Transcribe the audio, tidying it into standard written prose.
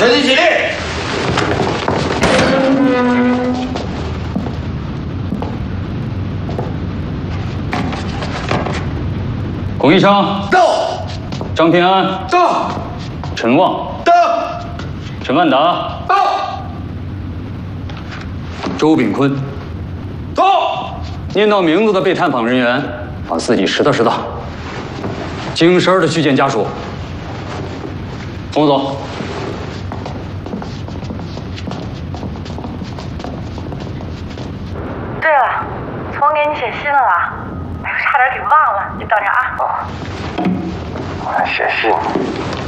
全体起立。 龚一昌到。 张平安到。 陈旺到。 陈万达到。 周炳坤到。 念到名字的被探访人员，把自己拾掇拾掇。经声的去见家属。洪总。 对了，聪给你写信了啊！哎呦，差点给忘了，你等着啊。 我还写信。